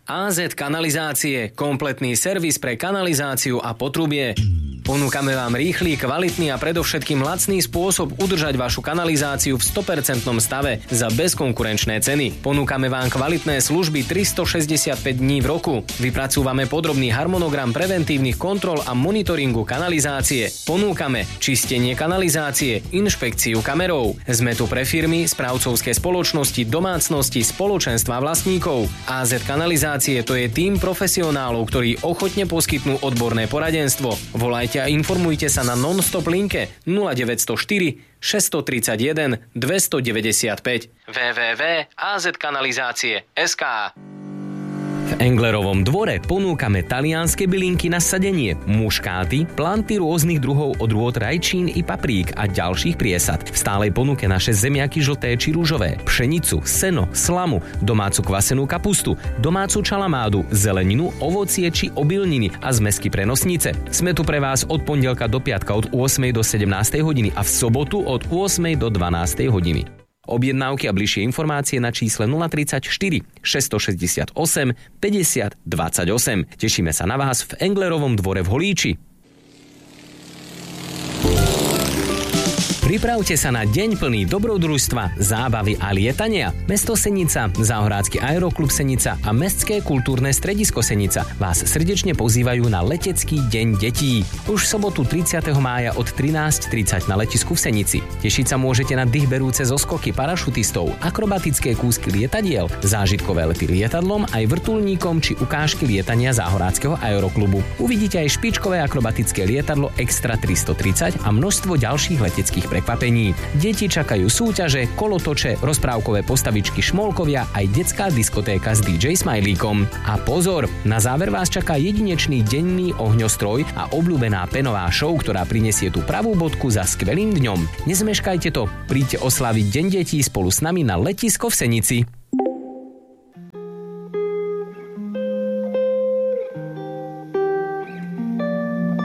AZ Kanalizácie, kompletný servis pre kanalizáciu a potrubie. Ponúkame vám rýchly, kvalitný a predovšetkým lacný spôsob udržať vašu kanalizáciu v 100% stave za bezkonkurenčné ceny. Ponúkame vám kvalitné služby 365 dní v roku. Vypracúvame podrobný harmonogram preventívnych kontrol a monitoringu kanalizácie. Ponúkame čistenie kanalizácie, inšpekciu kamerov. Sme tu pre firmy, správcovské spoločnosti, domácnosti, spoločenstva vlastníkov. AZ Kanalizácie to je tím profesionálov, ktorí ochotne poskytnú odborné poradenstvo. Volajte a informujte sa na non-stop linke 0904 631 295 www.azkanalizacie.sk. V Englerovom dvore ponúkame talianske bylinky na sadenie, muškáty, planty rôznych druhov odrôd rajčín i paprík a ďalších priesad. V stálej ponuke naše zemiaky žlté či rúžové, pšenicu, seno, slamu, domácu kvasenú kapustu, domácu čalamádu, zeleninu, ovocie či obilniny a zmesky pre nosnice. Sme tu pre vás od pondelka do piatka od 8. do 17. hodiny a v sobotu od 8. do 12. hodiny. Objednávky a bližšie informácie na čísle 034 668 50 28. Tešíme sa na vás v Englerovom dvore v Holíči. Pripravte sa na deň plný dobrodružstva, zábavy a lietania. Mesto Senica, Záhorácky aeroklub Senica a Mestské kultúrne stredisko Senica vás srdečne pozývajú na letecký deň detí. Už v sobotu 30. mája od 13:30 na letisku v Senici. Tešiť sa môžete na dýchberúce zoskoky parašutistov, akrobatické kúsky lietadiel, zážitkové lety lietadlom aj vrtuľníkom či ukážky lietania Záhoráckeho aeroklubu. Uvidíte aj špičkové akrobatické lietadlo Extra 330 a množstvo ďalších leteckých prekvapení. Deti čakajú súťaže, kolotoče, rozprávkové postavičky Šmolkovia aj detská diskotéka s DJ Smajlíkom. A pozor, na záver vás čaká jedinečný denný ohňostroj a obľúbená penová show, ktorá prinesie tú pravú bodku za skvelým dňom. Nezmeškajte to, príďte oslaviť Deň detí spolu s nami na letisko v Senici.